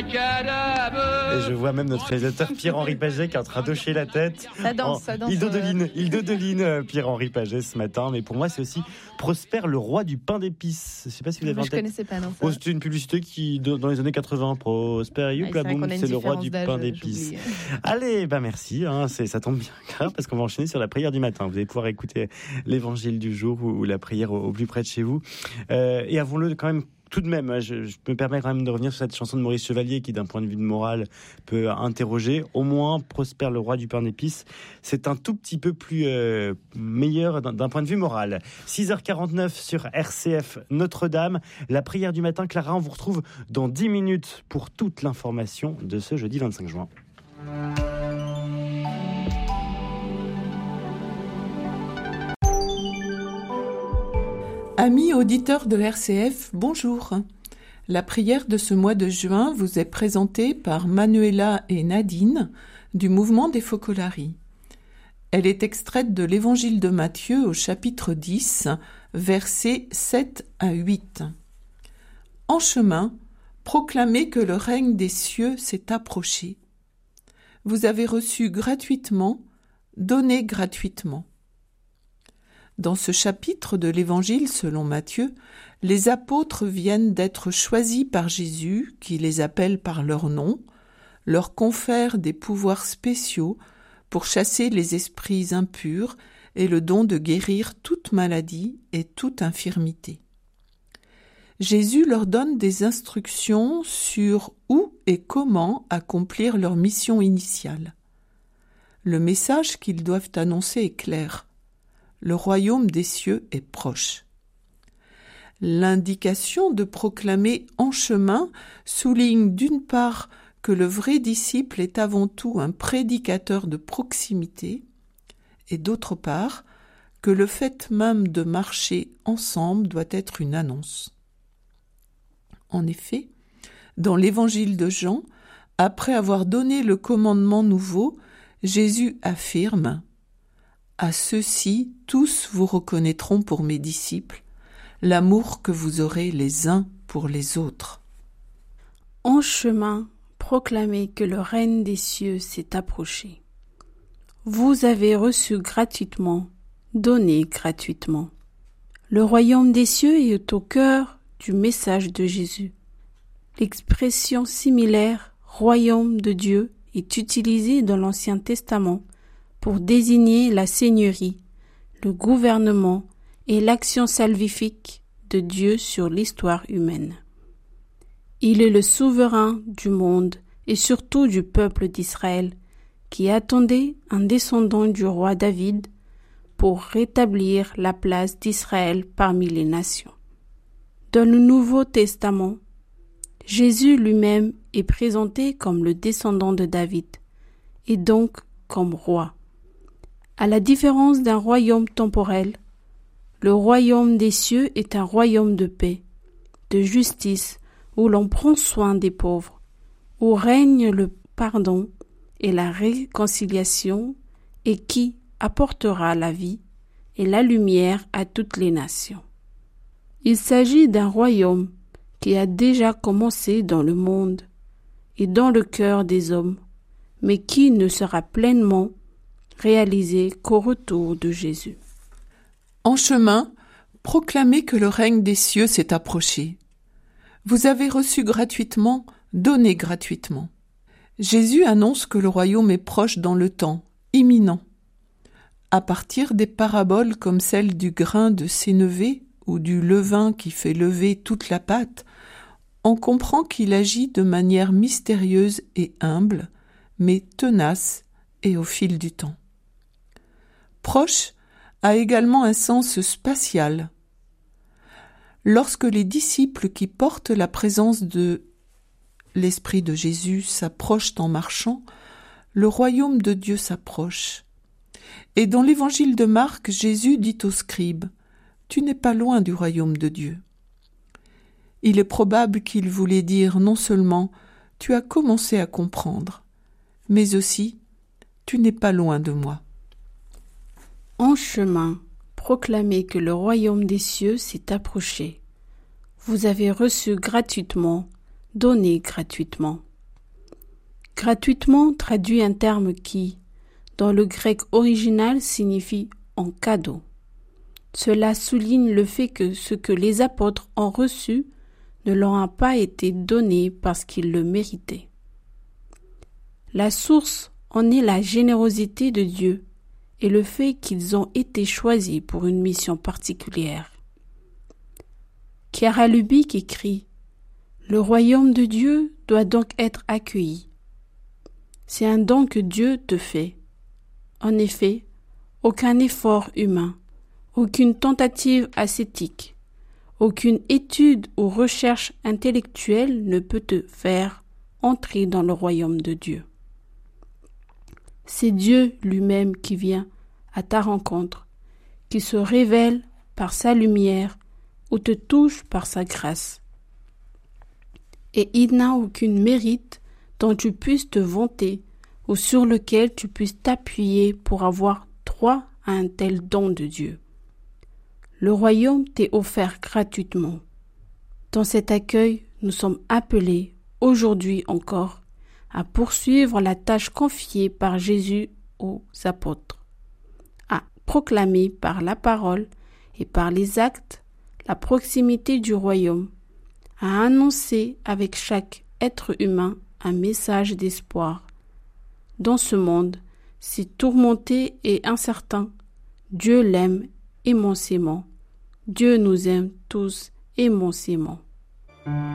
Et je vois même notre réalisateur Pierre-Henri Paget qui est en train d'hocher la tête. Ça danse. Il dodeline Pierre-Henri Paget ce matin. Mais pour moi, c'est aussi Prosper, le roi du pain d'épices. Je ne sais pas si vous avez en tête. Je ne connaissais pas, non. C'était une publicité qui, dans les années 80, Prosper, c'est le roi du pain d'épices. Allez, merci. Ça tombe bien parce qu'on va enchaîner sur la prière du matin. Vous allez pouvoir écouter l'évangile du jour ou la prière au plus près de chez vous. Et avouons-le quand même, tout de même, je me permets quand même de revenir sur cette chanson de Maurice Chevalier qui, d'un point de vue de morale, peut interroger. Au moins, Prosper, le roi du pain d'épices, c'est un tout petit peu plus meilleur d'un point de vue moral. 6h49 sur RCF Notre-Dame. La prière du matin, Clara, on vous retrouve dans 10 minutes pour toute l'information de ce jeudi 25 juin. Amis auditeurs de RCF, bonjour. La prière de ce mois de juin vous est présentée par Manuela et Nadine du mouvement des Focolari. Elle est extraite de l'Évangile de Matthieu au chapitre 10, versets 7 à 8. En chemin, proclamez que le règne des cieux s'est approché. Vous avez reçu gratuitement, donnez gratuitement. Dans ce chapitre de l'Évangile selon Matthieu, les apôtres viennent d'être choisis par Jésus, qui les appelle par leur nom, leur confère des pouvoirs spéciaux pour chasser les esprits impurs et le don de guérir toute maladie et toute infirmité. Jésus leur donne des instructions sur où et comment accomplir leur mission initiale. Le message qu'ils doivent annoncer est clair. Le royaume des cieux est proche. L'indication de proclamer en chemin souligne d'une part que le vrai disciple est avant tout un prédicateur de proximité et d'autre part que le fait même de marcher ensemble doit être une annonce. En effet, dans l'évangile de Jean, après avoir donné le commandement nouveau, Jésus affirme « À ceux-ci, tous vous reconnaîtront pour mes disciples, l'amour que vous aurez les uns pour les autres. » En chemin, proclamez que le règne des cieux s'est approché. Vous avez reçu gratuitement, donnez gratuitement. Le royaume des cieux est au cœur du message de Jésus. L'expression similaire « royaume de Dieu » est utilisée dans l'Ancien Testament pour désigner la seigneurie, le gouvernement et l'action salvifique de Dieu sur l'histoire humaine. Il est le souverain du monde et surtout du peuple d'Israël qui attendait un descendant du roi David pour rétablir la place d'Israël parmi les nations. Dans le Nouveau Testament, Jésus lui-même est présenté comme le descendant de David et donc comme roi. À la différence d'un royaume temporel, le royaume des cieux est un royaume de paix, de justice, où l'on prend soin des pauvres, où règne le pardon et la réconciliation et qui apportera la vie et la lumière à toutes les nations. Il s'agit d'un royaume qui a déjà commencé dans le monde et dans le cœur des hommes, mais qui ne sera pleinement réalisé qu'au retour de Jésus. En chemin, proclamez que le règne des cieux s'est approché. Vous avez reçu gratuitement, donnez gratuitement. Jésus annonce que le royaume est proche dans le temps, imminent. À partir des paraboles comme celle du grain de sénévé ou du levain qui fait lever toute la pâte, on comprend qu'il agit de manière mystérieuse et humble, mais tenace et au fil du temps. Proche a également un sens spatial. Lorsque les disciples qui portent la présence de l'Esprit de Jésus s'approchent en marchant, le royaume de Dieu s'approche. Et dans l'évangile de Marc, Jésus dit aux scribes « Tu n'es pas loin du royaume de Dieu ». Il est probable qu'il voulait dire non seulement « Tu as commencé à comprendre », mais aussi « Tu n'es pas loin de moi ». En chemin, proclamez que le royaume des cieux s'est approché. Vous avez reçu gratuitement, donnez gratuitement. Gratuitement traduit un terme qui, dans le grec original, signifie en cadeau. Cela souligne le fait que ce que les apôtres ont reçu ne leur a pas été donné parce qu'ils le méritaient. La source en est la générosité de Dieu et le fait qu'ils ont été choisis pour une mission particulière. Chiara Lubick écrit « Le royaume de Dieu doit donc être accueilli. C'est un don que Dieu te fait. En effet, aucun effort humain, aucune tentative ascétique, aucune étude ou recherche intellectuelle ne peut te faire entrer dans le royaume de Dieu. C'est Dieu lui-même qui vient à ta rencontre, qui se révèle par sa lumière ou te touche par sa grâce. Et il n'a aucun mérite dont tu puisses te vanter ou sur lequel tu puisses t'appuyer pour avoir droit à un tel don de Dieu. Le royaume t'est offert gratuitement. Dans cet accueil, nous sommes appelés, aujourd'hui encore, à poursuivre la tâche confiée par Jésus aux apôtres, à proclamer par la parole et par les actes la proximité du royaume, à annoncer avec chaque être humain un message d'espoir. Dans ce monde si tourmenté et incertain, Dieu l'aime immensément. Dieu nous aime tous immensément.